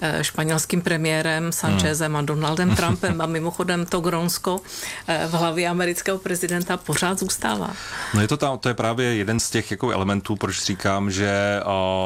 španělským premiérem Sanchezem a Donaldem Trumpem a mimochodem to Grónsko v hlavě amerického prezidenta pořád zůstává. No to je právě jeden z těch jako elementů, proč říkám, že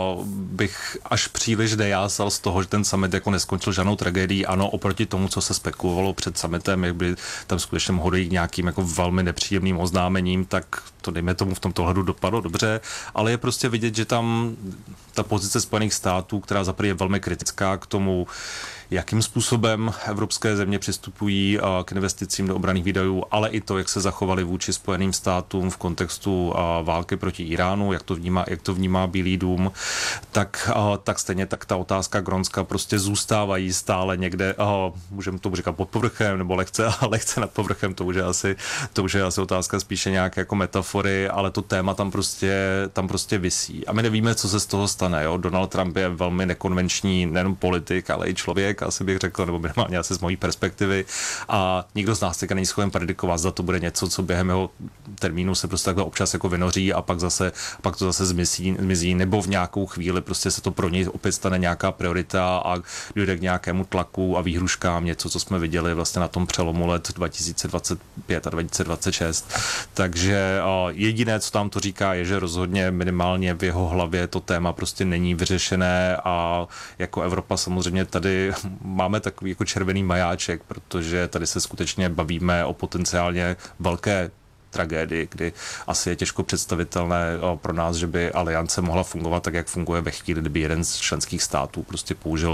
bych až příliš dejásal z toho, že ten summit jako neskončil žádnou tragédií. Ano, oproti tomu, co se spekulovalo před summitem, jak by tam skutečně mohlo dojít k nějakým jako velmi nepříjemným oznámením, tak to dejme tomu v tomto hledu dopadlo dobře, ale je prostě vidět, že tam ta pozice Spojených států, která zaprvé je velmi kritická k tomu, jakým způsobem evropské země přistupují k investicím do obranných výdajů, ale i to, jak se zachovali vůči Spojeným státům v kontextu války proti Iránu, jak to vnímá Bílý dům, tak stejně tak ta otázka Grónska prostě zůstávají stále někde, můžeme tomu říkat pod povrchem, nebo lehce nad povrchem, to už je asi otázka spíše nějaké jako metafory, ale to téma tam prostě visí. A my nevíme, co se z toho stane. Jo? Donald Trump je velmi nekonvenční nejen politik, ale i člověk, asi bych řekl, nebo minimálně asi z mojí perspektivy. A nikdo z nás teďka není schopen predikovat, zda to bude něco, co během jeho termínu se prostě takhle občas jako vynoří a pak to zase zmizí, nebo v nějakou chvíli prostě se to pro něj opět stane nějaká priorita a dojde k nějakému tlaku a výhruškám, něco, co jsme viděli vlastně na tom přelomu let 2025 a 2026. Takže jediné, co tam to říká, je, že rozhodně minimálně v jeho hlavě to téma prostě není vyřešené a jako Evropa samozřejmě tady máme takový jako červený majáček, protože tady se skutečně bavíme o potenciálně velké tragédii, kdy asi je těžko představitelné pro nás, že by aliance mohla fungovat tak, jak funguje ve chvíli, kdyby jeden z členských států prostě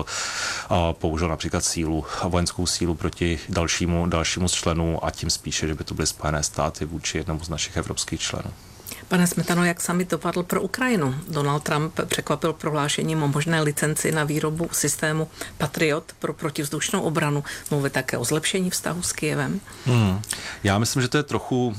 použil například vojenskou sílu proti dalšímu z členů a tím spíše, že by to byly Spojené státy vůči jednomu z našich evropských členů. Pane Smetano, jak summit dopadl pro Ukrajinu? Donald Trump překvapil prohlášením o možné licenci na výrobu systému Patriot pro protivzdušnou obranu. Mluví také o zlepšení vztahu s Kyjevem. Já myslím, že to je trochu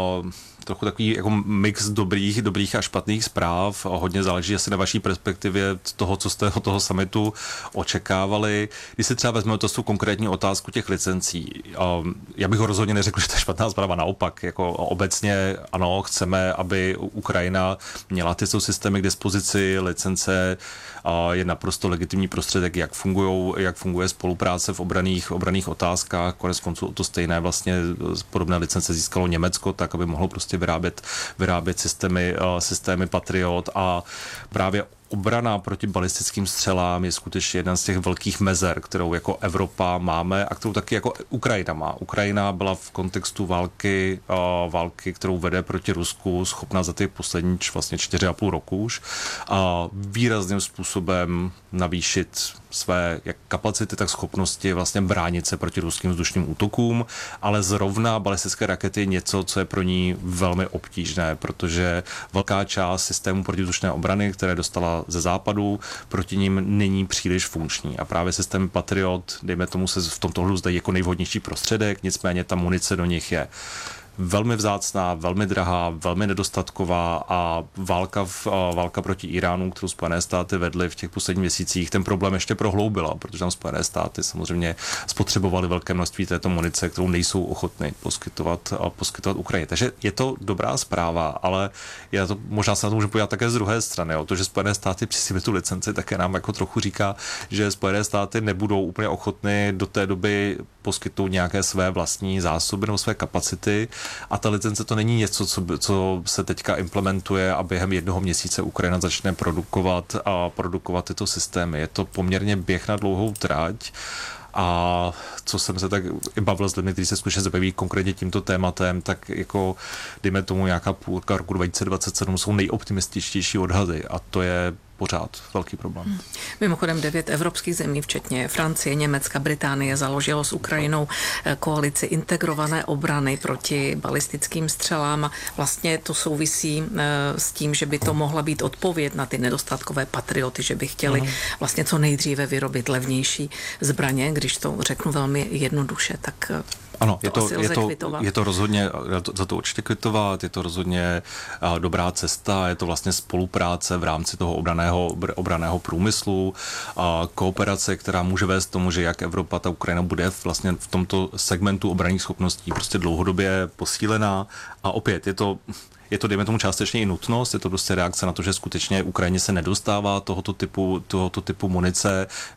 takový jako mix dobrých a špatných zpráv. Hodně záleží asi na vaší perspektivě toho, co jste od toho summitu očekávali. Když si třeba vezmeme tu konkrétní otázku těch licencí, já bych ho rozhodně neřekl, že to je špatná zpráva, naopak. Jako obecně ano, chceme, aby Ukrajina měla ty systémy k dispozici, licence je naprosto legitimní prostředek, jak funguje spolupráce v obranných otázkách. Konec konců to stejné vlastně podobné licence získalo Německo, tak aby mohlo prostě vyrábět systémy Patriot a právě obrana proti balistickým střelám je skutečně jeden z těch velkých mezer, kterou jako Evropa máme a kterou taky jako Ukrajina má. Ukrajina byla v kontextu války, kterou vede proti Rusku, schopna za těch poslední vlastně 4,5 roku už výrazným způsobem navýšit své jak kapacity, tak schopnosti vlastně bránit se proti ruským vzdušným útokům, ale zrovna balistické rakety je něco, co je pro ní velmi obtížné, protože velká část systému protivzdušné obrany, které dostala ze západu, proti ním není příliš funkční. A právě systém Patriot, dejme tomu, se v tomto hledu zdají jako nejvhodnější prostředek, nicméně ta munice do nich je velmi vzácná, velmi drahá, velmi nedostatková a válka proti Iránu, kterou Spojené státy vedly v těch posledních měsících, ten problém ještě prohloubila, protože tam Spojené státy samozřejmě spotřebovaly velké množství této munice, kterou nejsou ochotny poskytovat Ukrajině. Takže je to dobrá zpráva, ale možná se na to můžu podívat také z druhé strany. To, že Spojené státy přislíbily tu licenci, také nám jako trochu říká, že Spojené státy nebudou úplně ochotny do té doby poskytnout nějaké své vlastní zásoby nebo své kapacity. A ta licence to není něco, co se teďka implementuje a během jednoho měsíce Ukrajina začne produkovat tyto systémy. Je to poměrně běh na dlouhou trať. A co jsem se tak i bavil s lidmi, kteří se skutečně zabaví konkrétně tímto tématem, tak jako dejme tomu nějaká půlka roku 2027 jsou nejoptimističtější odhady a to je pořád velký problém. Mimochodem 9 evropských zemí, včetně Francie, Německa, Británie, založilo s Ukrajinou koalici integrované obrany proti balistickým střelám a vlastně to souvisí s tím, že by to mohla být odpověď na ty nedostatkové patrioty, že by chtěli vlastně co nejdříve vyrobit levnější zbraně, když to řeknu velmi jednoduše, tak ano, je to rozhodně, za to určitě kvitovat, je to rozhodně dobrá cesta, je to vlastně spolupráce v rámci toho obranného průmyslu, kooperace, která může vést tomu, že jak Evropa, ta Ukrajina bude vlastně v tomto segmentu obranných schopností prostě dlouhodobě posílená a opět je to, dejme tomu, částečně i nutnost, je to prostě reakce na to, že skutečně Ukrajině se nedostává tohoto typu munice.